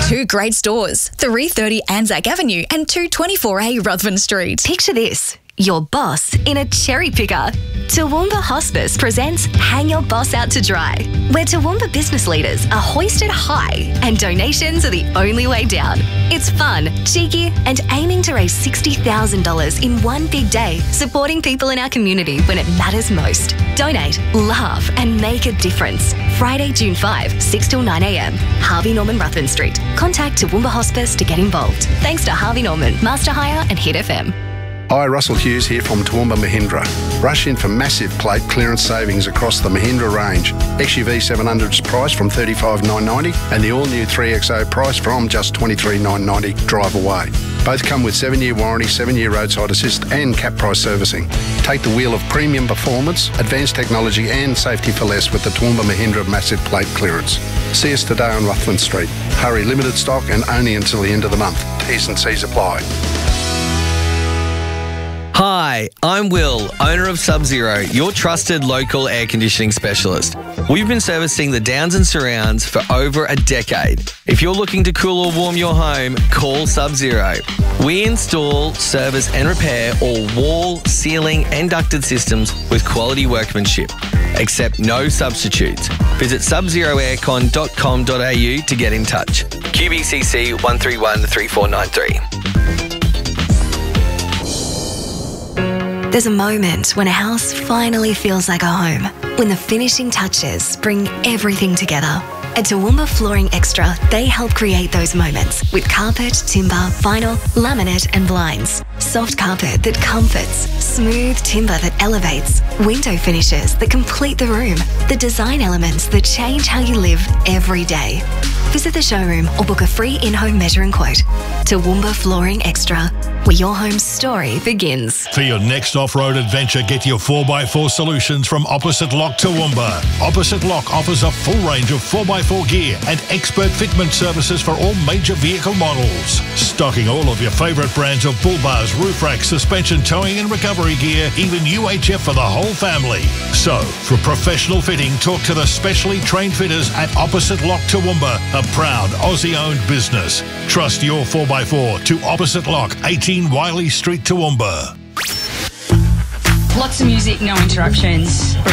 Two great stores, 330 Anzac Avenue and 224A Ruthven Street. Picture this. Your boss in a cherry picker. Toowoomba Hospice presents Hang Your Boss Out to Dry, where Toowoomba business leaders are hoisted high and donations are the only way down. It's fun, cheeky and aiming to raise $60,000 in one big day, supporting people in our community when it matters most. Donate, laugh and make a difference. Friday, June 5, 6 till 9 a.m. Harvey Norman, Ruthven Street. Contact Toowoomba Hospice to get involved. Thanks to Harvey Norman, Master Hire and Hit FM. Hi, Russell Hughes here from Toowoomba Mahindra. Rush in for massive plate clearance savings across the Mahindra range. XUV 700's price from $35,990 and the all-new 3XO price from just $23,990 drive away. Both come with 7-year warranty, 7-year roadside assist and cap price servicing. Take the wheel of premium performance, advanced technology and safety for less with the Toowoomba Mahindra massive plate clearance. See us today on Ruthven Street. Hurry, limited stock and only until the end of the month. T's and C's apply. Hi, I'm Will, owner of Sub-Zero, your trusted local air conditioning specialist. We've been servicing the Downs and surrounds for over a decade. If you're looking to cool or warm your home, call Sub-Zero. We install, service and repair all wall, ceiling and ducted systems with quality workmanship. Accept no substitutes. Visit subzeroaircon.com.au to get in touch. QBCC 1313493. There's a moment when a house finally feels like a home, when the finishing touches bring everything together. At Toowoomba Flooring Extra, they help create those moments with carpet, timber, vinyl, laminate and blinds. Soft carpet that comforts, smooth timber that elevates, window finishes that complete the room, the design elements that change how you live every day. Visit the showroom or book a free in-home measuring quote. Toowoomba Flooring Extra, where your home's story begins. For your next off-road adventure, get your 4x4 solutions from Opposite Lock Toowoomba. Opposite Lock offers a full range of 4x4 gear and expert fitment services for all major vehicle models. Stocking all of your favourite brands of bull bars, roof racks, suspension, towing and recovery gear, even UHF for the whole family. So, for professional fitting, talk to the specially trained fitters at Opposite Lock Toowoomba, a proud Aussie-owned business. Trust your 4x4 to Opposite Lock, 18 Wiley Street, Toowoomba. Lots of music, no interruptions.